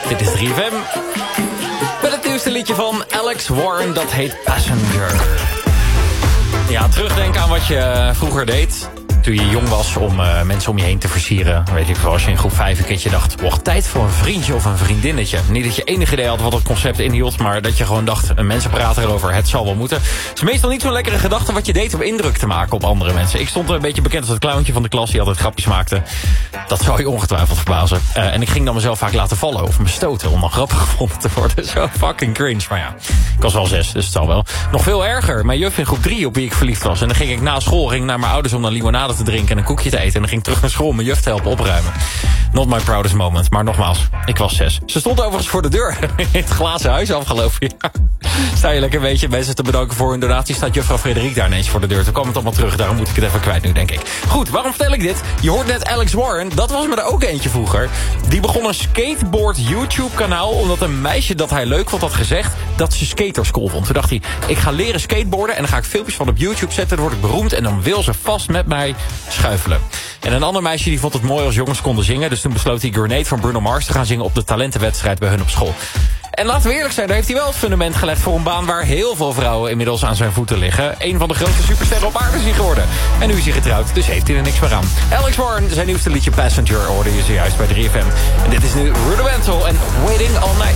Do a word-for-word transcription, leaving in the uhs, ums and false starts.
Dit is drie F M. Met het nieuwste liedje van Alex Warren, dat heet Passenger. Ja, terugdenken aan wat je vroeger deed toen je jong was om uh, mensen om je heen te versieren. Weet ik wel, als je in groep vijf een keertje dacht, wacht, tijd voor een vriendje of een vriendinnetje. Niet dat je enig idee had wat het concept inhield, maar dat je gewoon dacht, mensen praten erover, het zal wel moeten. Het is meestal niet zo'n lekkere gedachte wat je deed om indruk te maken op andere mensen. Ik stond een beetje bekend als het clowntje van de klas die altijd grapjes maakte. Dat zou je ongetwijfeld verbazen. Uh, en ik ging dan mezelf vaak laten vallen of me stoten om dan grappig gevonden te worden. Zo fucking cringe, maar ja. Ik was wel zes, dus het zal wel. Nog veel erger, mijn juf in groep drie op wie ik verliefd was. En dan ging ik na school ging naar mijn ouders om dan limonade te drinken en een koekje te eten. En dan ging ik terug naar school om mijn juf te helpen opruimen. Not my proudest moment, maar nogmaals, ik was zes. Ze stond overigens voor de deur in het glazen huis afgelopen jaar. Sta je lekker een beetje mensen te bedanken voor hun donatie. Staat juffrouw Frederik daar ineens voor de deur. Toen kwam het allemaal terug, daarom moet ik het even kwijt nu, denk ik. Goed, waarom vertel ik dit? Je hoort net Alex Warren, dat was me er ook eentje vroeger. Die begon een skateboard YouTube kanaal omdat een meisje dat hij leuk vond had gezegd dat ze skaters cool vond. Toen dacht hij, ik ga leren skateboarden en dan ga ik filmpjes van op YouTube zetten. Dan word ik beroemd en dan wil ze vast met mij schuifelen. En een ander meisje die vond het mooi als jongens konden zingen. Dus toen besloot hij Grenade van Bruno Mars te gaan zingen op de talentenwedstrijd bij hun op school. En laten we eerlijk zijn, daar heeft hij wel het fundament gelegd voor een baan waar heel veel vrouwen inmiddels aan zijn voeten liggen. Een van de grootste supersterren op aarde is hij geworden. En nu is hij getrouwd, dus heeft hij er niks meer aan. Alex Warren, zijn nieuwste liedje Passenger hoorde je zojuist bij drie F M. En dit is nu Rudimental en Waiting All Night.